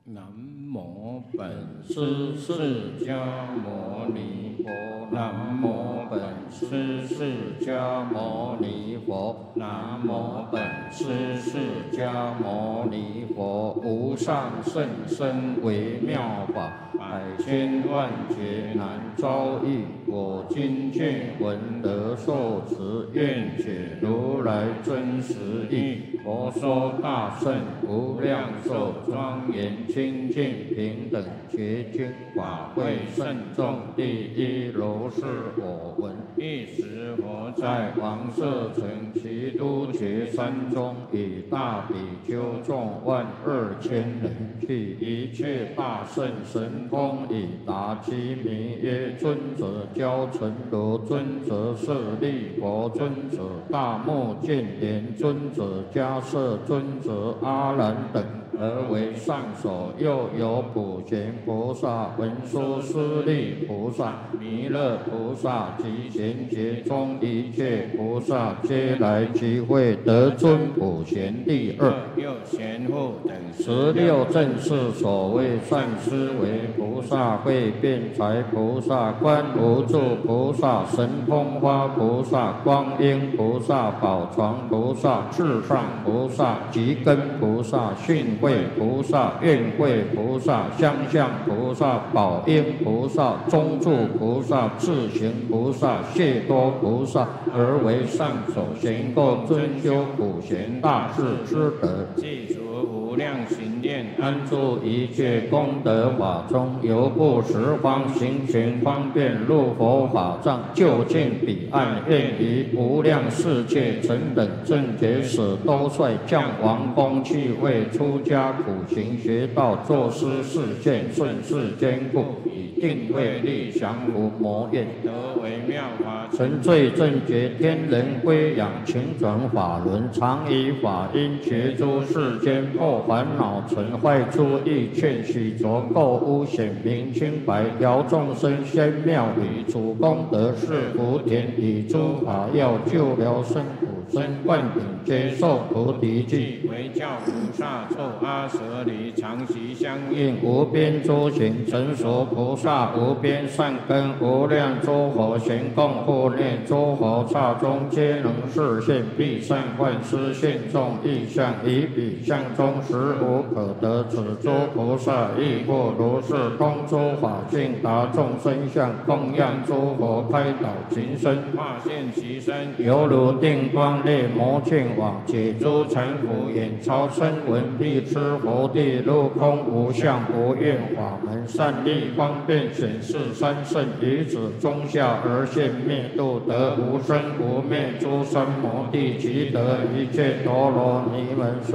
南无本师释迦牟尼佛，南无本师释迦牟尼佛，南无本师释迦牟尼佛。无上甚深微妙法，百千万劫难遭遇。我今见闻得受持，愿解如来真实义。佛说大圣无量寿庄严清净平等觉经法会慎重第一如是我闻。一时佛在王舍城齐都觉山中，以大比丘众12000人，具一切大圣神通，以答其名曰：尊者教成如，尊者舍利佛，尊者大目犍连，尊者迦摄，尊者阿难等，而为上首。又有普贤菩萨、文殊师利菩萨、弥勒菩萨及贤劫中一切菩萨，皆来集会，得尊普贤第2。又贤护等16正是所谓善思维菩萨、会辩才菩萨、观无住菩萨、神通花菩萨、光阴菩萨、宝床菩萨、至上菩萨、吉根菩萨、训慧菩萨、愿慧菩萨、相向菩萨、宝应菩萨、中住菩萨、智行菩萨、谢多菩萨，而为上首，行够尊修普贤大士之德，记除无量行念，安住一切功德法中，由不十方行群方便入佛法藏，就近彼岸，愿于无量世界成等正觉使，都率降王宫去为出家苦行学道，作施示现，顺世坚固，以定慧力降伏魔怨，得为妙法，成罪正觉天人归养，勤转法轮，常以法音觉诸世间破烦恼尘坏诸意，劝许浊垢污显明清白，调众生仙妙理，主功德是福田，以诸法要救疗生苦生，灌顶接受菩提记，为教菩萨作阿舍离，常习相应，无边诸行成熟菩萨，无边善根，无量诸佛行供护念，诸佛刹中皆能示现，必善幻施现众意象，以彼相中实无可得。此诸菩萨亦复如是，通诸法性，达众生相，供养诸佛，开导情身，化现其身，犹如定光烈魔犍网，解诸尘浮，眼超声闻，必知佛地入空无相无愿法门，善利方便显示三圣，于此中下而现灭度，得无生无灭诸三摩地，即得一切陀罗尼门。